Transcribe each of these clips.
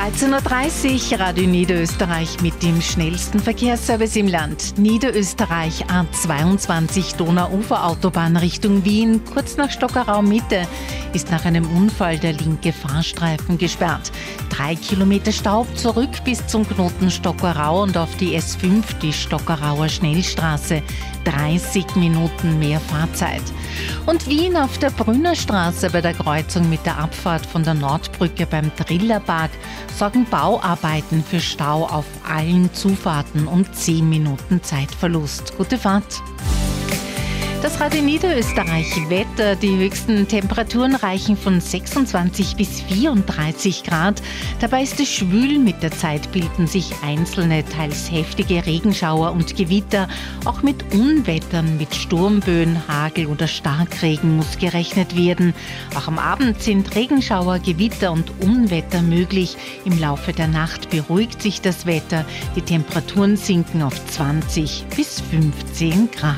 13.30 Uhr, Radio Niederösterreich mit dem schnellsten Verkehrsservice im Land. Niederösterreich A22 Donauuferautobahn Richtung Wien. Kurz nach Stockerau Mitte ist nach einem Unfall der linke Fahrstreifen gesperrt. 3 Kilometer Staub zurück bis zum Knoten Stockerau und auf die S5, die Stockerauer Schnellstraße. 30 Minuten mehr Fahrzeit. Und Wien auf der Brünnerstraße bei der Kreuzung mit der Abfahrt von der Nordbrücke beim Trillerpark sorgen Bauarbeiten für Stau auf allen Zufahrten und 10 Minuten Zeitverlust. Gute Fahrt! Das Radio Niederösterreich Wetter. Die höchsten Temperaturen reichen von 26 bis 34 Grad. Dabei ist es schwül. Mit der Zeit bilden sich einzelne, teils heftige Regenschauer und Gewitter. Auch mit Unwettern, mit Sturmböen, Hagel oder Starkregen muss gerechnet werden. Auch am Abend sind Regenschauer, Gewitter und Unwetter möglich. Im Laufe der Nacht beruhigt sich das Wetter. Die Temperaturen sinken auf 20 bis 15 Grad.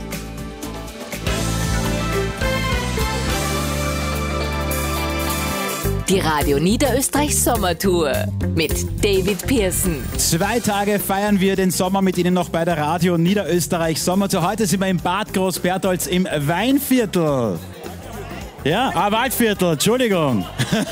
Die Radio Niederösterreich Sommertour mit David Pearson. 2 Tage feiern wir den Sommer mit Ihnen noch bei der Radio Niederösterreich Sommertour. Heute sind wir in Bad Großbertholz im Weinviertel. Ja, Waldviertel, Entschuldigung.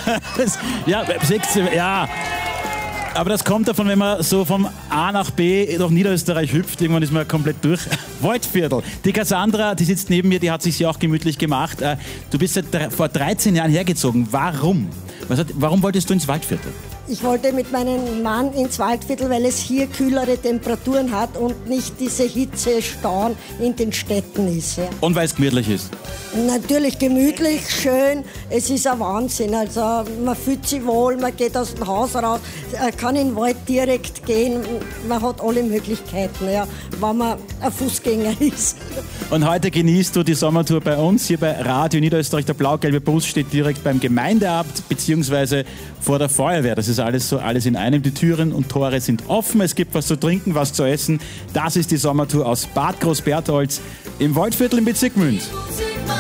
Ja. Aber das kommt davon, wenn man so vom A nach B durch Niederösterreich hüpft. Irgendwann ist man komplett durch. Waldviertel. Die Cassandra, die sitzt neben mir, die hat sich ja auch gemütlich gemacht. Du bist vor 13 Jahren hergezogen. Warum? Warum wolltest du ins Waldviertel? Ich wollte mit meinem Mann ins Waldviertel, weil es hier kühlere Temperaturen hat und nicht diese Hitze, Stauen in den Städten ist. Ja. Und weil es gemütlich ist? Natürlich gemütlich, schön. Es ist ein Wahnsinn. Also man fühlt sich wohl, man geht aus dem Haus raus, kann in den Wald direkt gehen. Man hat alle Möglichkeiten, ja, wenn man ein Fußgänger ist. Und heute genießt du die Sommertour bei uns, hier bei Radio Niederösterreich. Der blau-gelbe Bus steht direkt beim Gemeindeamt bzw. vor der Feuerwehr. Das ist alles in einem. Die Türen und Tore sind offen. Es gibt was zu trinken, was zu essen. Das ist die Sommertour aus Bad Großbertholz im Waldviertel im Bezirk Münz.